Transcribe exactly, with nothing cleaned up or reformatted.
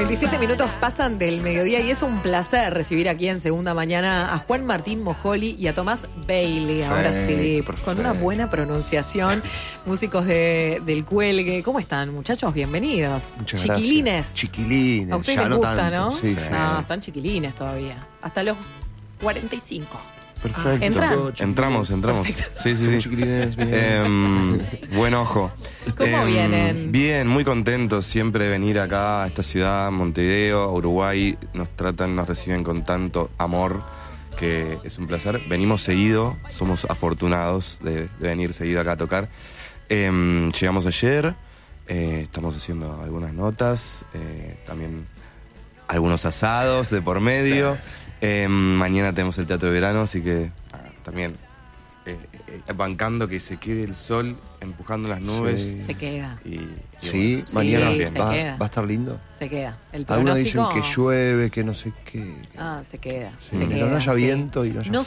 veintisiete minutos pasan del mediodía y es un placer recibir aquí en Segunda Mañana a Juan Martín Mojoli y a Tomás Bailey. Perfecto, Ahora sí, perfecto. con una buena pronunciación. Músicos de, del Cuelgue. ¿Cómo están, muchachos? Bienvenidos. Muchas Chiquilines. gracias. Chiquilines. A ustedes ya les no gusta, tanto. ¿no? Sí, sí. Ah, son chiquilines todavía. Hasta los cuarenta y cinco. Perfecto. ¿Entran? Entramos, entramos. Sí, sí, sí. Chiquilines, bien. Eh, buen ojo. ¿Cómo Eh, vienen? Bien, muy contentos siempre de venir acá a esta ciudad, Montevideo, a Uruguay. Nos tratan, nos reciben con tanto amor que es un placer. Venimos seguido, somos afortunados de, de venir seguido acá a tocar. Eh, llegamos ayer, eh, estamos haciendo algunas notas, eh, también algunos asados de por medio. Eh, mañana tenemos el Teatro de Verano, así que ah, también eh, eh, bancando que se quede el sol, empujando las nubes. Sí. Se queda. Y, y Sí, bueno, mañana Sí, bien. se va, queda. va a estar lindo. Se queda. El Algunos pronóstico. dicen que llueve, que no sé qué. Ah, se queda. Sí, se pero queda, no haya sí. viento y no haya